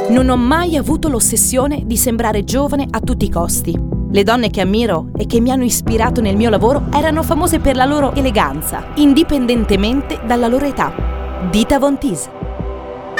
Non ho mai avuto l'ossessione di sembrare giovane a tutti i costi. Le donne che ammiro e che mi hanno ispirato nel mio lavoro erano famose per la loro eleganza, indipendentemente dalla loro età. Dita Von Teese.